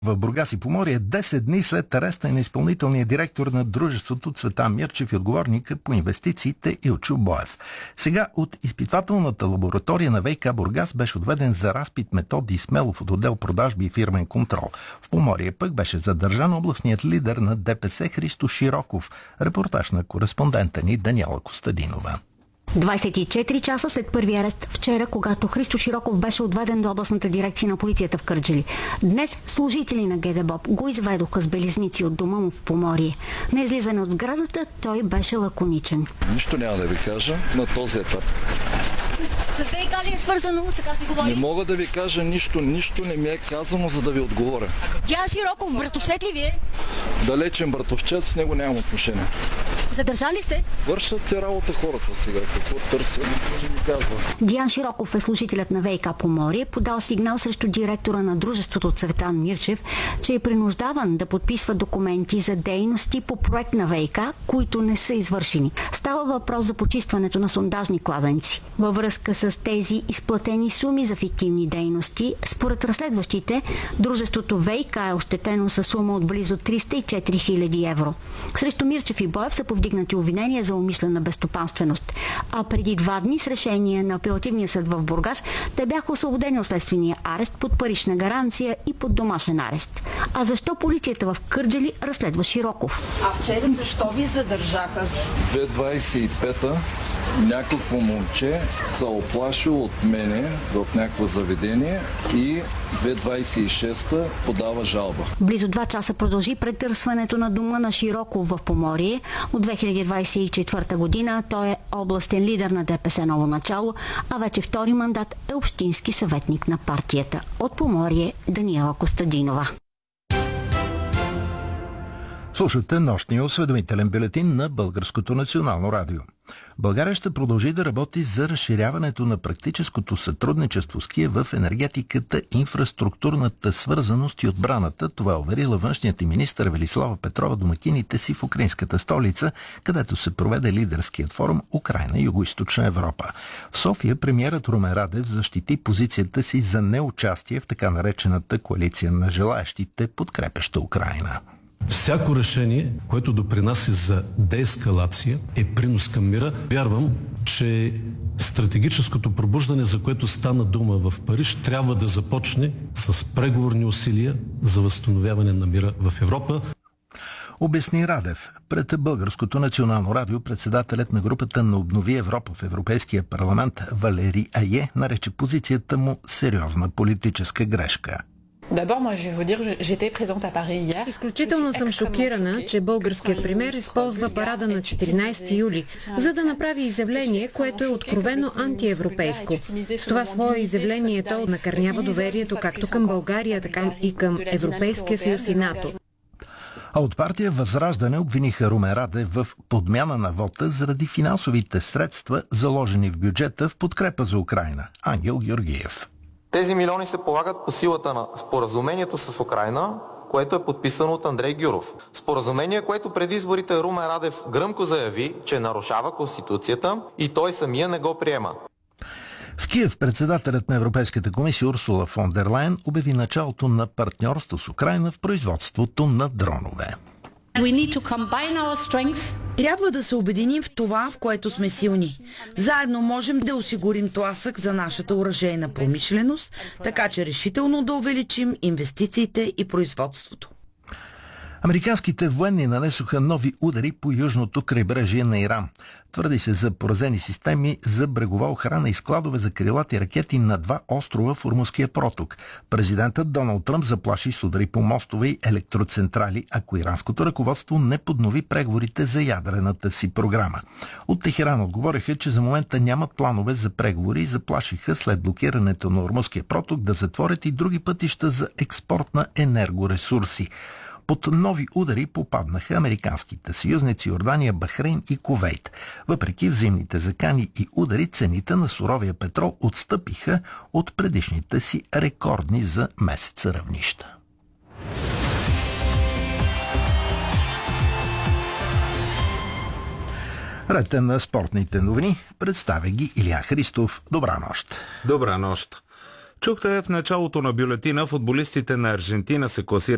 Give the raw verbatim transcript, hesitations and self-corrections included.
В Бургас и Поморие десет дни след ареста на изпълнителния директор на дружеството Цветан Мирчев и отговорника по инвестициите Илчо Боев. Сега от изпитвателната лаборатория на ВиК Бургас беше отведен за разпит Методи Смелов от отдел продажби и фирмен контрол. В Поморие пък беше задържан областният лидер на ДПС Христо Широков. Репортаж на кореспондента ни Даниела Костадинова. двадесет и четири часа след първия арест вчера, когато Христо Широков беше отведен до областната дирекция на полицията в Кърджали. Днес служители на ГДБОП го изведоха с белезници от дома му в Поморие. На излизане от сградата той беше лаконичен. Нищо няма да ви кажа на този етап. С ВиК ли е свързано? Така се говори? Не мога да ви кажа нищо, нищо не ми е казано, за да ви отговоря. Дян Широков, братовчет ли вие? Далечен братовчет, с него нямам отношение. Задържали сте? Вършат се работа хората сега. Какво търся, никой не ми казва. Дян Широков е служителят на ВиК Поморие, подал сигнал срещу директора на дружеството Цветан Мирчев, че е принуждаван да подписва документи за дейности по проект на ВиК, които не са извършени. Става въпрос за почистването на сондажни кладенци. Във връзка с тези изплатени суми за фиктивни дейности, според разследващите, дружеството ВиК е ощетено със сума от близо триста и четири хиляди евро. Срещу Мирчев и Боев са повдигнати обвинения за умишлена безстопанственост. А преди два дни с решение на апелативния съд в Бургас те бяха освободени от следствения арест под парична гаранция и под домашен арест. А защо полицията в Кърджали разследва Широков? А вчера защо ви задържаха? две двадесет и пета някакво момче се оплашило от мене в някакво заведение и две двадесет и шеста подава жалба. Близо два часа продължи претърсването на дома на Широков в Поморие. От две хиляди двадесет и четвърта година той е областен лидер на ДПС Ново начало, а вече втори мандат е общински съветник на партията. От Поморие Даниела Костадинова. Слушате нощния осведомителен бюлетин на Българското национално радио. България ще продължи да работи за разширяването на практическото сътрудничество с Киев в енергетиката, инфраструктурната свързаност и отбраната. Това уверила външният министър Велислава Петрова домакините си в украинската столица, където се проведе лидерският форум Украйна и Югоизточна Европа. В София премиерът Румен Радев защити позицията си за неучастие в така наречената коалиция на желаещите, подкрепяща Украйна. Всяко решение, което допринася за деескалация, е принос към мира. Вярвам, че стратегическото пробуждане, за което стана дума в Париж, трябва да започне с преговорни усилия за възстановяване на мира в Европа. Обясни Радев. Пред Българското национално радио председателят на групата на Обнови Европа в Европейския парламент Валери Ае нарече позицията му сериозна политическа грешка. Изключително съм шокирана, че българският премиер използва парада на четиринадесети юли, за да направи изявление, което е откровено антиевропейско. С това свое изявление то накърнява доверието както към България, така и към Европейския съюз и НАТО. А от партия Възраждане обвиниха Румен Радев в подмяна на вота заради финансовите средства, заложени в бюджета в подкрепа за Украйна. Ангел Георгиев. Тези милиони се полагат по силата на споразумението с Украйна, което е подписано от Андрей Гюров. Споразумение, което преди изборите Румен Радев гръмко заяви, че нарушава Конституцията и той самия не го приема. В Киев председателят на Европейската комисия Урсула фон дер Лайен обяви началото на партньорство с Украйна в производството на дронове. Трябва да се обединим в това, в което сме силни. Заедно можем да осигурим тласък за нашата оръжейна промишленост, така че решително да увеличим инвестициите и производството. Американските военни нанесоха нови удари по южното крайбрежие на Иран. Твърди се за поразени системи за брегова охрана и складове за крилати ракети на два острова в Ормузския проток. Президентът Доналд Тръмп заплаши с удари по мостове и електроцентрали, ако иранското ръководство не поднови преговорите за ядрената си програма. От Техеран отговориха, че за момента нямат планове за преговори и заплашиха след блокирането на Ормузския проток да затворят и други пътища за експорт на енергоресурси. Под нови удари попаднаха американските съюзници Йордания, Бахрейн и Кувейт. Въпреки взаимните закани и удари, цените на суровия петрол отстъпиха от предишните си рекордни за месеца равнища. Ред на спортните новини представя ги Илия Христов. Добра нощ! Добра нощ! Чухте в началото на бюлетина, футболистите на Аржентина се класират